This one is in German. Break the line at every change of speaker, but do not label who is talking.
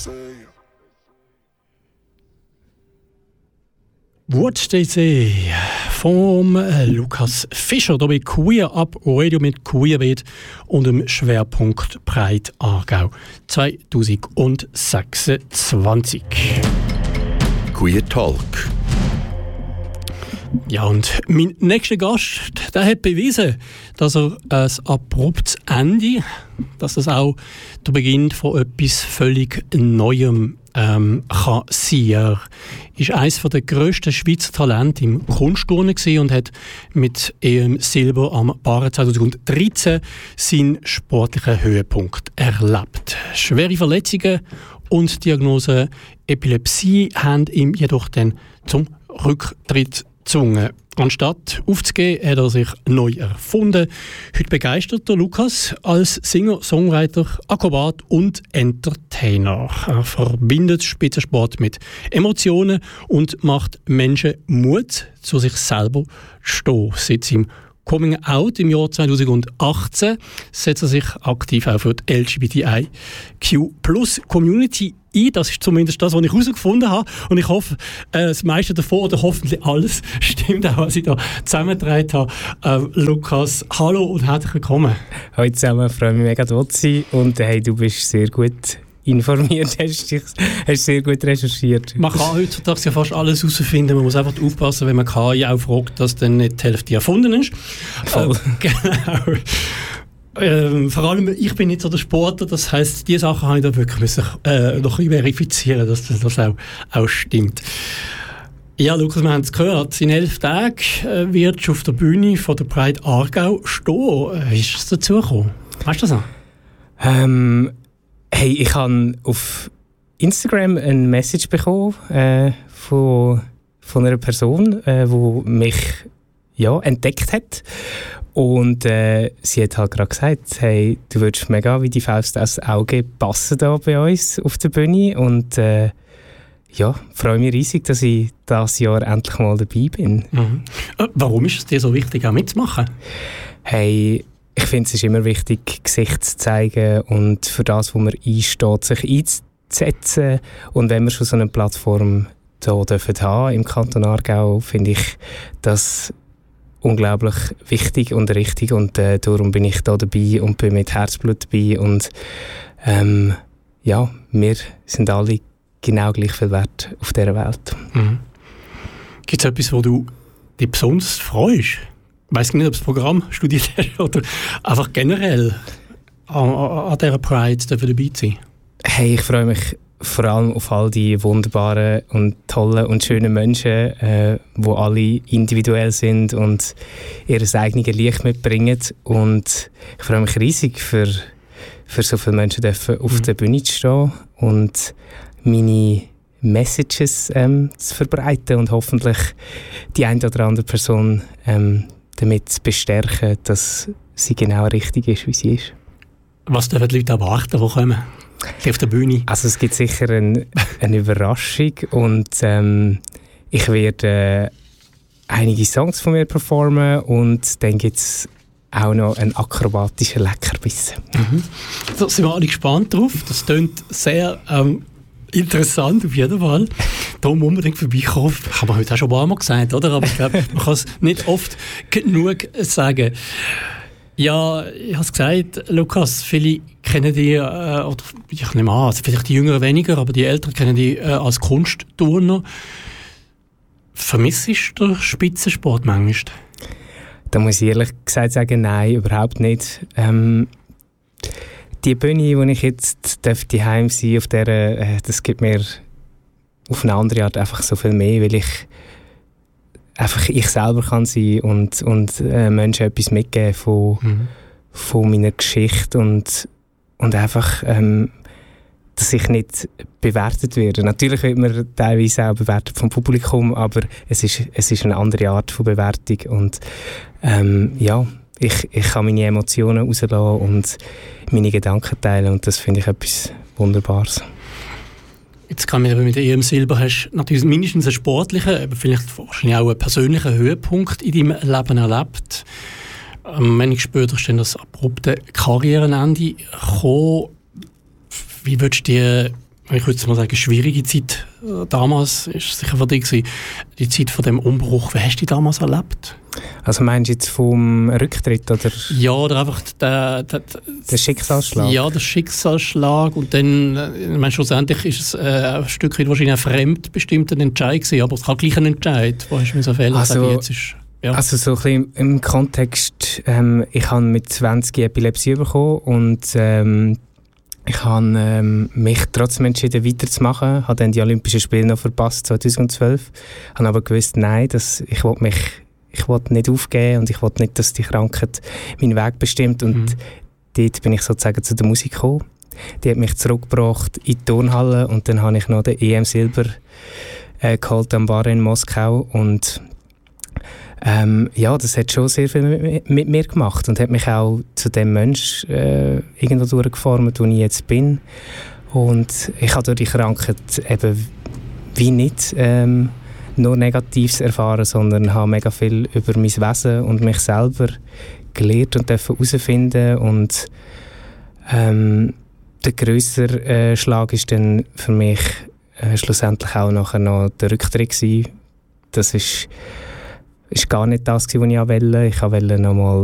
What They Say vom Lukas Fischer hier bei Queer Up Radio mit Queerbeat und dem Schwerpunkt Pride Aargau 2026.
Queer Talk.
Ja, und mein nächster Gast, der hat bewiesen, dass er ein abruptes Ende, dass das auch der Beginn von etwas völlig Neuem kann sein. Er war eines der grössten Schweizer Talente im Kunstturnen und hat mit EM Silber am Barren 2013 seinen sportlichen Höhepunkt erlebt. Schwere Verletzungen und die Diagnose Epilepsie haben ihm jedoch dann zum Rücktritt gezwungen. Anstatt aufzugeben, hat er sich neu erfunden. Heute begeistert der Lukas als Singer, Songwriter, Akrobat und Entertainer. Er verbindet Spitzensport mit Emotionen und macht Menschen Mut, zu sich selber zu stehen. Seit seinem Coming Out im Jahr 2018 setzt er sich aktiv auch für die LGBTIQ+-Community ein. Das ist zumindest das, was ich herausgefunden habe. Und ich hoffe, das meiste davon oder hoffentlich alles stimmt auch, was ich da zusammengetragen habe. Lukas, hallo und herzlich willkommen.
Hallo zusammen, ich freue mich mega, dort zu sein. Und hey, du bist sehr gut informiert, hast sehr gut recherchiert.
Man kann heutzutage ja fast alles herausfinden. Man muss einfach aufpassen, wenn man KI auch fragt, dass dann nicht die Hälfte erfunden ist.
Voll.
Genau. Vor allem, ich bin nicht so der Sportler, das heisst, diese Sachen habe ich da wirklich müssen, noch ein bisschen verifizieren, dass das auch stimmt. Ja, Lukas, wir haben es gehört, in 11 Tagen wirst du auf der Bühne von der Pride Aargau stehen. Wie ist es dazu gekommen? Weißt du das noch?
Hey, ich habe auf Instagram eine Message bekommen von einer Person, die mich entdeckt hat. Und sie hat halt gerade gesagt, hey, du würdest mega wie die Faust aus Auge passen da bei uns auf der Bühne. Und freue mich riesig, dass ich dieses Jahr endlich mal dabei bin.
Mhm. Warum ist es dir so wichtig, auch mitzumachen?
Hey, ich finde, es ist immer wichtig, Gesicht zu zeigen und für das, wo man einsteht, sich einzusetzen. Und wenn wir schon so eine Plattform hier haben im Kanton Aargau, finde ich das unglaublich wichtig und richtig. Und darum bin ich da dabei und bin mit Herzblut dabei. Und wir sind alle genau gleich viel wert auf dieser Welt.
Mhm. Gibt es etwas, wo du dich besonders freust? Ich weiss nicht, ob du das Programm studiert hast oder einfach generell an dieser Pride dabei zu sein.
Hey, ich freue mich vor allem auf all die wunderbaren und tollen und schönen Menschen, die alle individuell sind und ihr eigenes Licht mitbringen. Und ich freue mich riesig, für so viele Menschen dürfen auf der Bühne zu stehen und meine Messages zu verbreiten und hoffentlich die eine oder andere Person damit zu bestärken, dass sie genau richtig ist, wie sie ist.
Was dürfen die Leute erwarten, die kommen? Auf der Bühne?
Also es gibt sicher eine Überraschung und ich werde einige Songs von mir performen und dann gibt es auch noch einen akrobatischen Leckerbissen.
Mhm. Da sind wir alle gespannt drauf. Das klingt sehr interessant auf jeden Fall. Darum unbedingt vorbeikommen. Haben wir heute auch schon ein paar Mal gesagt, oder? Aber ich glaube, man kann es nicht oft genug sagen. Ja, ich habe es gesagt, Lukas, viele kennen dich, oder ich nehme an, also vielleicht die Jüngeren weniger, aber die Älteren kennen dich als Kunstturner. Vermisst du den Spitzensport manchmal?
Da muss ich ehrlich gesagt sagen, nein, überhaupt nicht. Die Bühne, wo ich jetzt daheim sein auf der, das gibt mir auf eine andere Art einfach so viel mehr, weil ich einfach ich selber kann sein und Menschen etwas mitgeben von meiner Geschichte und einfach, dass ich nicht bewertet werde. Natürlich wird man teilweise auch bewertet vom Publikum, aber es ist eine andere Art von Bewertung und ich kann meine Emotionen rauslassen und meine Gedanken teilen und das finde ich etwas Wunderbares.
Jetzt kann man mit der EM Silber hast natürlich mindestens einen sportlichen, aber vielleicht wahrscheinlich auch einen persönlichen Höhepunkt in deinem Leben erlebt. Wenig später ist dann das abrupte Karrierenende gekommen. Wie würdest du dir ich würde mal sagen, schwierige Zeit damals ist sicher für dich gewesen. Die Zeit von dem Umbruch. Wie hast du die damals erlebt?
Also meinst du jetzt vom Rücktritt, oder?
Ja, oder einfach der
Schicksalsschlag?
Ja, der Schicksalsschlag. Und dann, ich meine, schlussendlich ist es ein Stück weit wahrscheinlich ein fremdbestimmter Entscheid gewesen, aber es kann gleich ein Entscheid, wo hast du so fällen,
also,
jetzt ist... Ja.
Also so ein bisschen im Kontext, ich habe mit 20 Epilepsie bekommen und ich habe mich trotzdem entschieden weiterzumachen, habe dann die Olympischen Spiele noch verpasst 2012, habe aber gewusst, nein, ich wollte nicht aufgeben und ich wollte nicht, dass die Krankheit meinen Weg bestimmt und dort bin ich sozusagen zu der Musik gekommen. Die hat mich zurückgebracht in die Turnhalle und dann habe ich noch den EM-Silber geholt am Bar in Moskau und ja, das hat schon sehr viel mit mir gemacht und hat mich auch zu dem Mensch irgendwo durchgeformt, wo ich jetzt bin. Und ich habe durch die Krankheit eben wie nicht nur Negatives erfahren, sondern habe mega viel über mein Wesen und mich selber gelernt und herausfinden. Und der grössere Schlag ist dann für mich schlussendlich auch nachher noch der Rücktritt gewesen. Das ist gar nicht das, was ich wollte. Ich wollte noch mal